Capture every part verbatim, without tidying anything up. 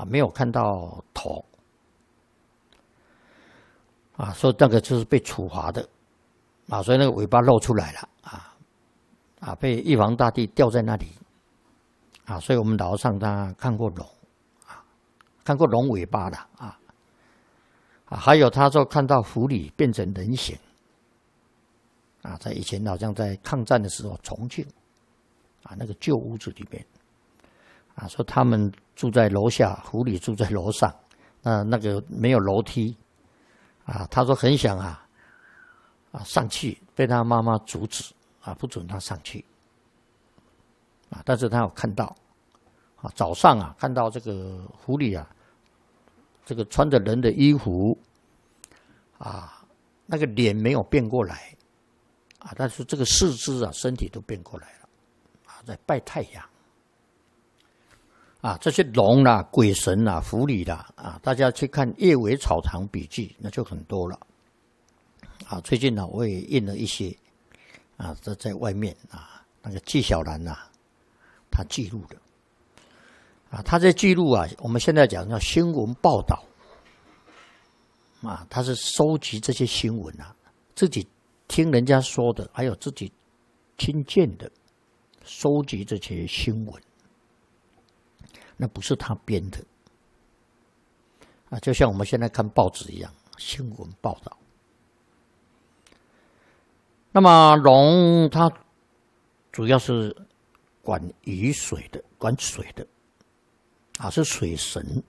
啊，没有看到头啊，所以那个就是被处罚的啊，所以那个尾巴露出来了啊啊，被玉皇大帝吊在那里啊，所以我们老和尚他看过龙啊，看过龙尾巴的啊啊，还有他说看到狐狸变成人形啊，在以前好像在抗战的时候，重庆啊那个旧屋子里面。啊，说他们住在楼下，狐狸住在楼上，那那个没有楼梯，啊，他说很想啊，啊上去，被他妈妈阻止，啊不准他上去，啊，但是他有看到，啊早上啊看到这个狐狸啊，这个穿着人的衣服，啊那个脸没有变过来，啊，但是这个四肢啊身体都变过来了，啊在拜太阳。啊，这些龙啦、鬼神啦、狐狸啦，啊，大家去看《叶尾草堂笔记》，那就很多了。啊，最近呢，我也印了一些，啊，这在外面啊，那个纪晓岚呐，他记录的，啊，他在记录啊，我们现在讲叫新闻报道，啊，他是收集这些新闻啊，自己听人家说的，还有自己亲见的，收集这些新闻。那不是他编的啊，就像我们现在看报纸一样，新闻报道。那么龙它主要是管雨水的，管水的啊，是水神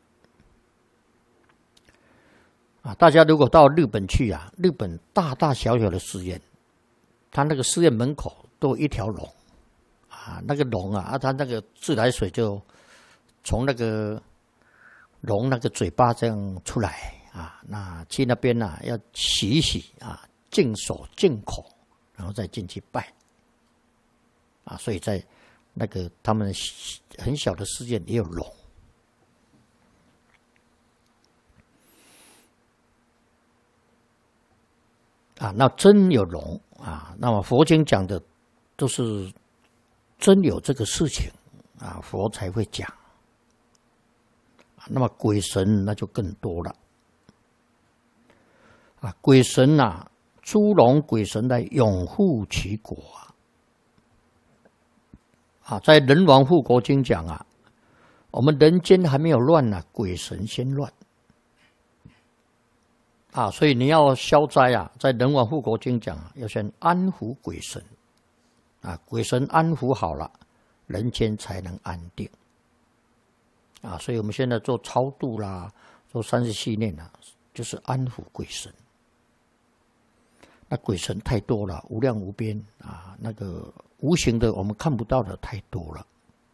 啊。大家如果到日本去啊，日本大大小小的寺院，它那个寺院门口都有一条龙啊，那个龙啊，啊，它那个自来水就从那个龙那个嘴巴这样出来啊，那去那边啊要洗一洗啊，净手净口，然后再进去拜啊。所以在那个他们很小的寺院也有龙啊。那真有龙啊，那么佛经讲的都是真有这个事情啊，佛才会讲。那么鬼神那就更多了啊！鬼神啊，诸龙鬼神来拥护其国啊！啊，在《人王护国经》讲啊，我们人间还没有乱呢、啊，鬼神先乱啊！所以你要消灾啊，在《人王护国经》讲啊，要先安抚鬼神啊，鬼神安抚好了，人间才能安定。啊，所以我们现在做超度啦，做三十系念啊，就是安抚鬼神。那鬼神太多了，无量无边啊，那个无形的我们看不到的太多了。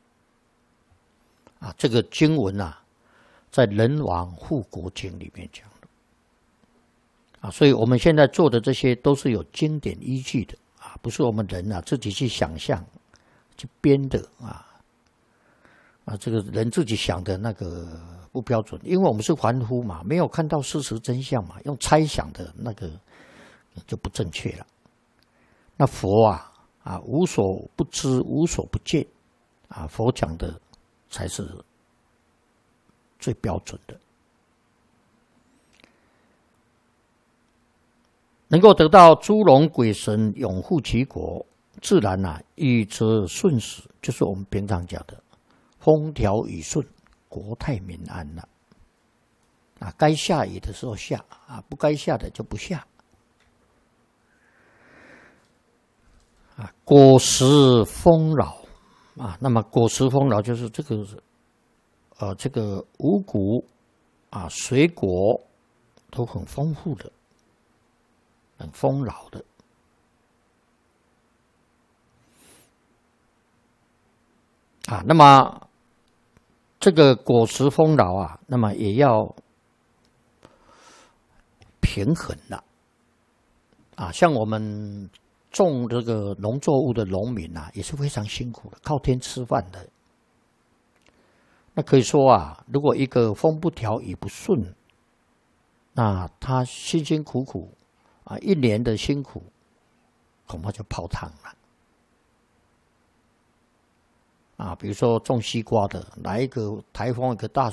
啊，这个经文啊，在《人王护国经》里面讲的。啊，所以我们现在做的这些都是有经典依据的啊，不是我们人啊自己去想象、去编的啊。啊，这个人自己想的那个不标准，因为我们是凡夫嘛，没有看到事实真相嘛，用猜想的那个就不正确了。那佛啊啊无所不知，无所不见啊，佛讲的才是最标准的。能够得到诸龙鬼神拥护其国，自然啊雨则顺时，就是我们平常讲的。风调雨顺，国泰民安了。啊，该下雨的时候下啊，不该下的就不下。啊，果实丰饶啊，那么果实丰饶就是这个，呃，这个五谷啊，水果都很丰富的，很丰饶的。啊，那么。这个果实丰饶啊，那么也要平衡了啊。像我们种这个农作物的农民啊，也是非常辛苦的，靠天吃饭的。那可以说啊，如果一个风不调雨不顺，那他辛辛苦苦啊一年的辛苦，恐怕就泡汤了。啊，比如说种西瓜的，来一个台风，一个大